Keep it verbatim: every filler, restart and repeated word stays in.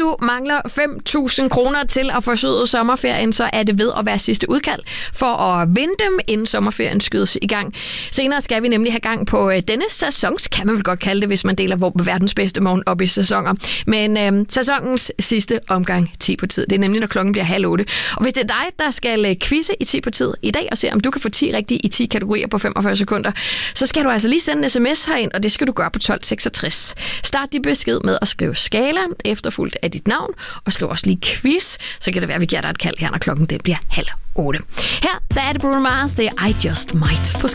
du mangler fem tusind kroner til at forsøge sommerferien, så er det ved at være sidste udkald for at vinde dem, inden sommerferien skydes i gang. Senere skal vi nemlig have gang på denne sæsons, kan man vel godt kalde det, hvis man deler verdens bedste morgen op i sæsoner. Men øh, sæsonens sidste omgang ti på tid. Det er nemlig, når klokken bliver halv otte. Og hvis det er dig, der skal quizze i ti på tid i dag, og se om du kan få ti rigtige i ti kategorier på femogfyrre sekunder, så skal du altså lige sende en sms herind, og det skal du gøre på tolv seksogtres. Start din besked med at skrive skala, efterfulgt af dit navn, og skriv også lige quiz, så kan det være, at vi giver dig et kald her, når klokken den bliver halv otte. Her der er det Bruno Mars, det er I Just Might på